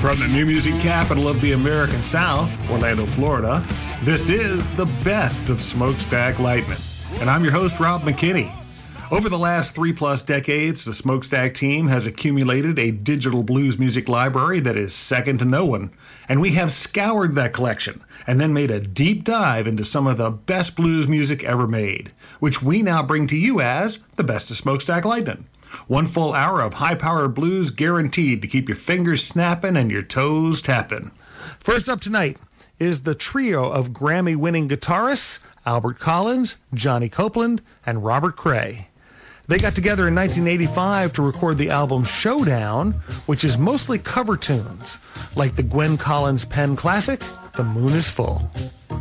From the new music capital of the American South, Orlando, Florida, this is the best of Smokestack Lightning. And I'm your host, Rob McKinney. Over the last 3+ decades, the Smokestack team has accumulated a digital blues music library that is second to no one. And we have scoured that collection and then made a deep dive into some of the best blues music ever made, which we now bring to you as the best of Smokestack Lightning. 1 full hour of high-powered blues guaranteed to keep your fingers snapping and your toes tapping. First up tonight is the trio of Grammy-winning guitarists Albert Collins, Johnny Copeland, and Robert Cray. They got together in 1985 to record the album Showdown, which is mostly cover tunes, like the Gwen Collins pen classic, The Moon is Full.